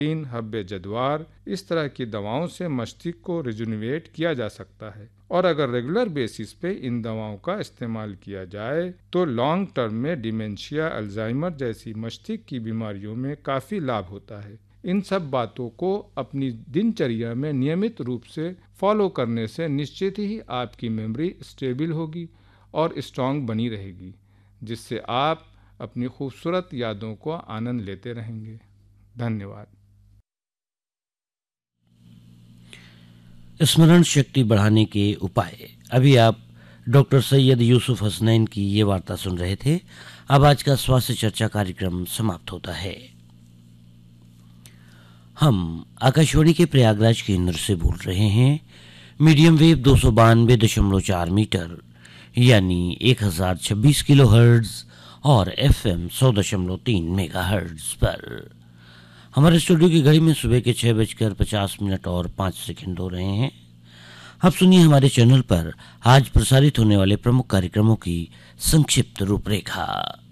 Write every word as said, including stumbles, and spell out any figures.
तीन हब्बे जद्वार, इस तरह की दवाओं से मस्तिष्क को रिजुनिवेट किया जा सकता है और अगर रेगुलर बेसिस पे इन दवाओं का इस्तेमाल किया जाए तो लॉन्ग टर्म में डिमेंशिया, अल्जाइमर जैसी मस्तिष्क की बीमारियों में काफ़ी लाभ होता है। इन सब बातों को अपनी दिनचर्या में नियमित रूप से फॉलो करने से निश्चित ही आपकी मेमोरी स्टेबल होगी और स्ट्रांग बनी रहेगी, जिससे आप अपनी खूबसूरत यादों को आनंद लेते रहेंगे। धन्यवाद। स्मरण शक्ति बढ़ाने के उपाय। अभी आप डॉक्टर सैयद यूसुफ हसनैन की ये वार्ता सुन रहे थे। अब आज का स्वास्थ्य चर्चा कार्यक्रम समाप्त होता है। हम आकाशवाणी के प्रयागराज केंद्र से बोल रहे हैं। मीडियम वेव दो सौ बानवे दशमलव चार मीटर यानी एक हजार छब्बीस किलो हर्ट्ज और एफ एम सौ दशमलव तीन मेगा हर्ट्ज पर। हमारे स्टूडियो की घड़ी में सुबह के छह बजकर पचास मिनट और पाँच सेकंड हो रहे हैं। अब सुनिए हमारे चैनल पर आज प्रसारित होने वाले प्रमुख कार्यक्रमों की संक्षिप्त रूपरेखा।